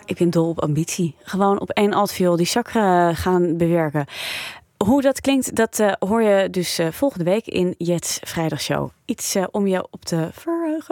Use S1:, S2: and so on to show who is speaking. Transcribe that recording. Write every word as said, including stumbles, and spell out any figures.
S1: ik ben dol op ambitie. Gewoon op één altviool die chakra gaan bewerken. Hoe dat klinkt, dat uh, hoor je dus uh, volgende week in Jets Vrijdagshow. Iets uh, om je op te verheugen.